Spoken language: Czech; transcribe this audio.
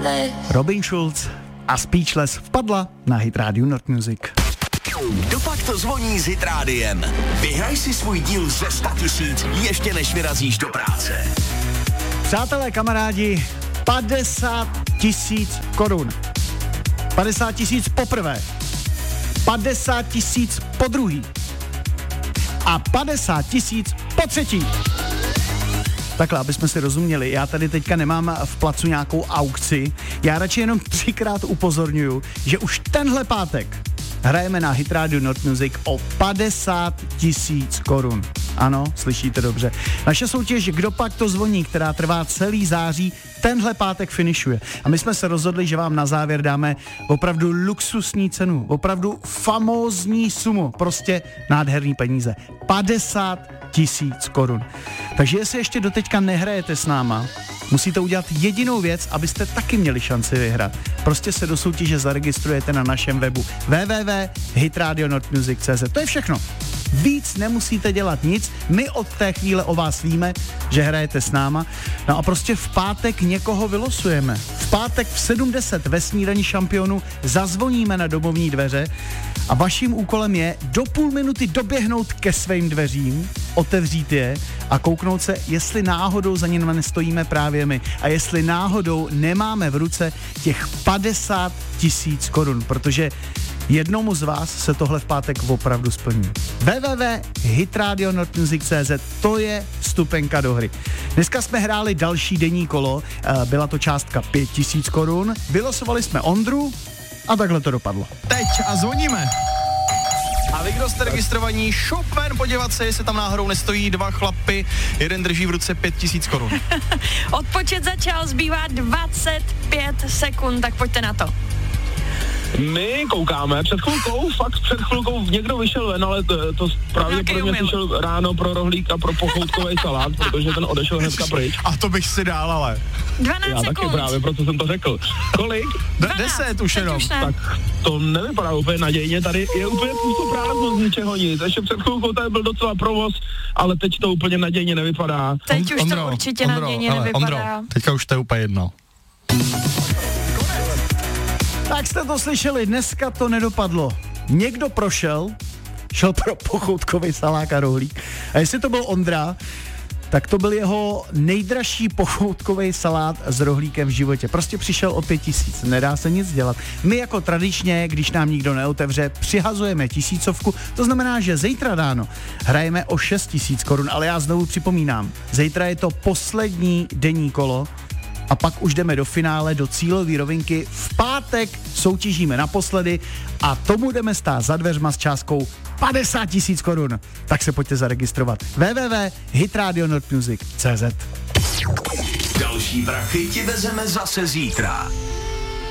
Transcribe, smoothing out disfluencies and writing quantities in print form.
Robin Schulz a Speechless vpadla na Hit Radio North Music. Dopak to zvoní s Hit Rádiem. Vyhraj si svůj díl ze 100 000 ještě než vyrazíš do práce. Přátelé, kamarádi, 50 000 korun. 50 000 poprvé. 50 000 po druhý. A 50 000 po třetí. Takhle, aby jsme si rozuměli, já tady teďka nemám v placu nějakou aukci, já radši jenom 3krát upozorňuju, že už tenhle pátek hrajeme na Hit Radio North Music o 50 000 korun. Ano, slyšíte dobře. Naše soutěž Kdo pak to zvoní, která trvá celý září, tenhle pátek finišuje. A my jsme se rozhodli, že vám na závěr dáme opravdu luxusní cenu, opravdu famózní sumu, prostě nádherný peníze. 50 000 korun. Takže jestli ještě doteďka nehrajete s náma, musíte udělat jedinou věc, abyste taky měli šanci vyhrát. Prostě se do soutěže zaregistrujete na našem webu www.hitradionorthmusic.cz. To je všechno. Víc nemusíte dělat nic, my od té chvíle o vás víme, že hrajete s náma. No a prostě v pátek někoho vylosujeme. V pátek v 7:10 ve Snídani šampionů zazvoníme na domovní dveře a vaším úkolem je do půl minuty doběhnout ke svým dveřím, otevřít je a kouknout se, jestli náhodou za nimi nestojíme právě my a jestli náhodou nemáme v ruce těch 50 000 korun, protože jednomu z vás se tohle v pátek opravdu splní. www.hitradionorthmusic.cz, to je vstupenka do hry. Dneska jsme hráli další denní kolo, byla to částka 5 000 korun, vylosovali jsme Ondru a takhle to dopadlo. Teď a zvoníme. A vy, kdo jste registrovaní, šup ven podívat se, jestli tam náhodou nestojí dva chlapy, jeden drží v ruce 5 000 korun. Odpočet začal, zbývá 25 sekund, tak pojďte na to. My koukáme, před chvilkou někdo vyšel ven, ale to pravděpodobně přišel ráno pro rohlík a pro pochoutkový salát, protože ten odešel hnedka pryč. A to bych si dál, ale. 12 Já sekund. taky právě, proto jsem to řekl. Kolik? 10 už jenom. Tak to nevypadá úplně nadějně, tady je úplně pustoprázdno z ničeho nic. Ještě před chvilkou tady byl docela provoz, ale teď to úplně nadějně nevypadá. Teď už to určitě nadějně nevypadá. Ondro, teďka už to je úplně jedno. Tak jste to slyšeli, dneska to nedopadlo. Někdo šel pro pochoutkový salák a rohlík. A jestli to byl Ondra, tak to byl jeho nejdražší pochoutkový salát s rohlíkem v životě. Prostě přišel o 5 000, nedá se nic dělat. My jako tradičně, když nám nikdo neotevře, přihazujeme 1000, to znamená, že zítra ráno hrajeme o 6 000 korun, ale já znovu připomínám, zítra je to poslední denní kolo, a pak už jdeme do finále, do cílové rovinky. V pátek soutěžíme naposledy a tomu jdeme stát za dveřma s částkou 50 000 korun. Tak se pojďte zaregistrovat. www.hitradionorthmusic.cz. Další prachy ti vezeme zase zítra.